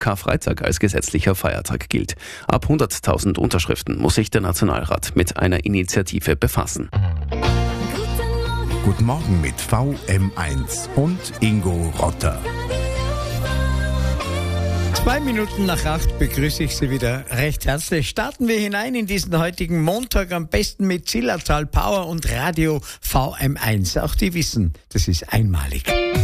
Karfreitag als gesetzlicher Feiertag gilt. Ab 100.000 Unterschriften muss sich der Nationalrat mit einer Initiative befassen. Guten Morgen mit VM1 und Ingo Rotter. 7:02 begrüße ich Sie wieder recht herzlich. Starten wir hinein in diesen heutigen Montag, am besten mit Zillertal Power und Radio VM1. Auch die wissen, das ist einmalig.